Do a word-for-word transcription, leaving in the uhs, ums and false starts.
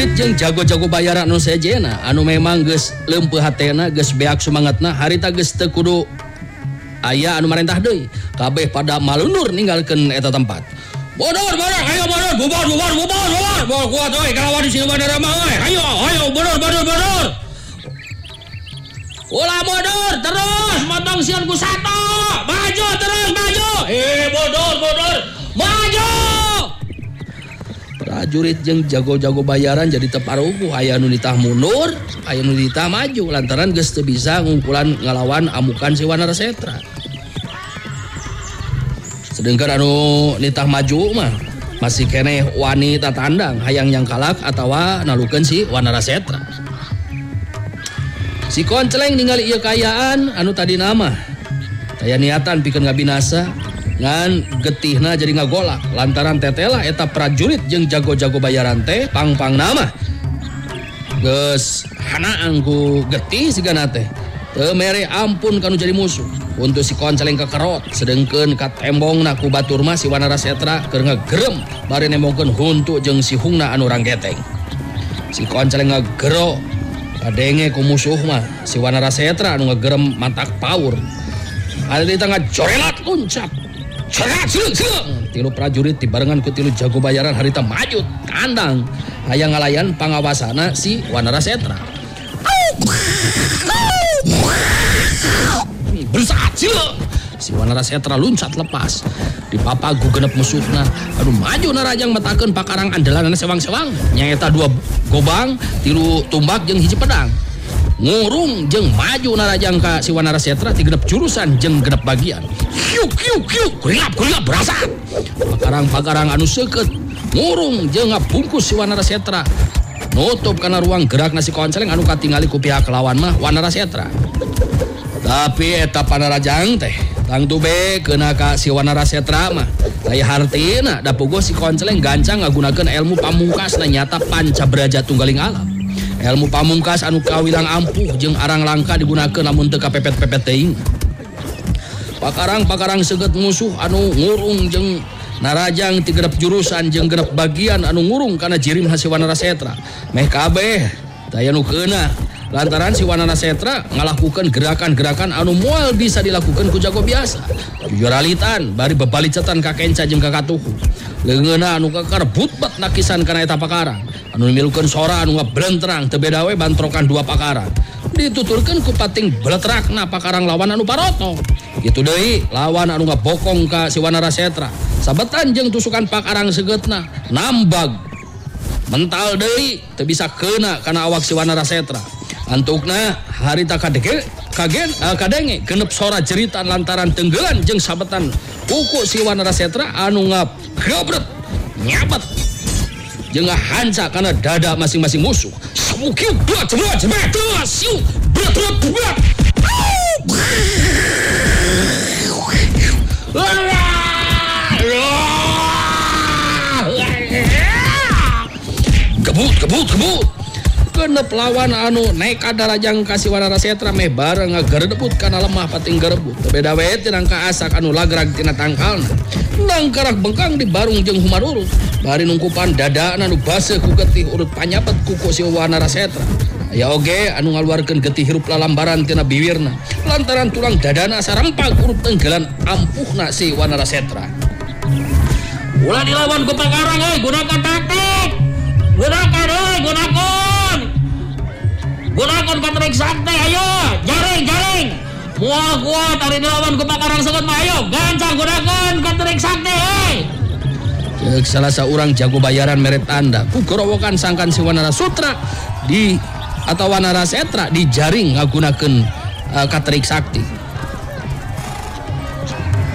prajurit jeung jago-jago bayaran anu sejena anu memang geus leumpeuh hatena geus beak sumangatna harita geus teu kudu aya anu marentah deui kabeh pada malunur ninggalkeun eta tempat. Bodor bodor ayo bodor bubar bubar bubar bubar bubar kuat euy kalawan di sini bandara mah euy ayo ayo bodor bodor bodor ulah bodor terus motong sieun ku satu maju terus maju eh bodor bodor maju. Prajurit jeung jago-jago bayaran jadi teparupuh aya nu ditah mundur aya nu ditah maju lantaran geus teu bisa ngungkulan ngalawan amukan si Wanarasetra. Sedengkeun anu nitah maju mah masih keneh wani tatandang hayang nyangkalak atawa nalukeun si Wanarasetra. Si Konceleng ningali ieu kayaan anu tadi nama aya niatan pikeun ngabinasa ngan getihna jadi ngagolak lantaran tetela eta prajurit jeung jago-jago bayaran teh pang-pang nama geus hanaang ku getih sigana teh teu mere ampun kanu jadi musuh untuk si Konceleng kekerot sedengkeun ka tembongna ku batur mah si Wanarasetra keur ngagerem bari nembongkeun huntu jeung si hungna anu ranggeteng. Si Konceleng ngagero kadenge ku musuh mah si Wanarasetra anu ngagerem mantak paur ari di tengah jorelat luncap cerat seung tilu prajurit dibarengan ku tilu jago bayaran harita maju kandang hayang ngalayan pangawasana si Wanarasetra. Bersat sila si Wanarasetra luncat lepas dipapagu genep musuhna anu maju narajang metakeun pakarang andalanna sewang-sewang nyaeta dua gobang tilu tumbak jeung hiji pedang ngurung jeung maju narajang ka si Wanarasetra ti genep jurusan jeung genep bagian kiuk kiuk kiuk kuriap kuriap berasat pakarang-pakarang anu seukeut ngurung jeung ngabungkus si Wanarasetra nutup kana ruang gerak si Konceleng anu katingali ku pihak lawan mah Wanarasetra. Tapi eta panarajang teh tangtu be keuna ka si Wanarasetra mah daya hartina da puguh si Konceleng gancang ngagunakeun ilmu pamungkasna nyata Pancabraja Tunggaling Alam. Ilmu pamungkas anu kawilang ampuh jeung arang langka digunakeun lamun teu kapepet-pepet teuing. Pakarang-pakarang seukeut musuh anu ngurung jeung narajang ti genep jurusan jeung genep bagian anu ngurung kana jirimna si Wanarasetra. Meh kabeh daya nu keuna lantaran si Wanarasetra ngalakukeun gerakan-gerakan anu moal bisa dilakukeun ku jago biasa. Jujuralitan bari bebalicetan ka kenca jeung ka katuhu. Leungeunna anu kakarbutbat nakisan kana eta pakarang. Anu milukeun sora anu ngablentrang teu beda we bantrokan dua pakarang. Dituturkeun ku pating beletrakna pakarang lawan anu paroto. Kitu deui lawan anu ngabokong ka si Wanarasetra. Sabetan jeung tusukan pakarang seugeutna nambag. Mental deui teu bisa keuna kana awak si Wanarasetra. Antukna harita kadege kagen uh, kadenge genep sora jeritan lantaran tenggelan jeung sabetan kuku si Wanarasetra anu ngabrebret nyabet jeung ngahanca kana dada masing-masing musuh. Samukiu buat buat buat siu buat buat buat. Gebut gebut gebut. Genep lawan anu nekat darajang ka si Wanarasetra meh bareng ngagerebut kana lemah pating gerebut. Teu beda we tinang ka asak anu lagrag tina tangkalna. Nangkarak bengkang di barung jeung humarurut. Bari nungkupan dadana anu baseuh ku getih urut panyapet kuku si Wanarasetra. Aya oge anu ngaluarkeun getih hirup lalambaran tina bibirna. Lantaran tulang dadana sarempag urut tenggelan ampuhna si Wanarasetra. Ulah dilawan ku pakarang euy gunakan taktik. Gunakan euy gunakan. Gunakan katrik sakti ayo jaring jaring mual kuat hari dilawan ku pakarang seukeut mah ayo gancang gunakan katrik sakti hei. Ceuk salah saurang jago bayaran mere tanda ku gorowokan sangkan si Wanarasutra di atau Wanarasetra di jaring ngagunakeun uh, katrik sakti.